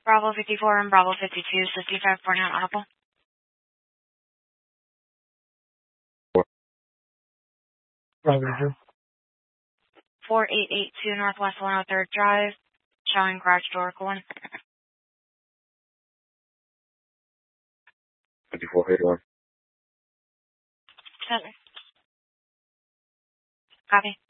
Bravo 54 and Bravo 52, 65 Fort Audible. 4. Bravo 52. 4882 Northwest 103rd Drive, showing garage door going. 5481. Copy.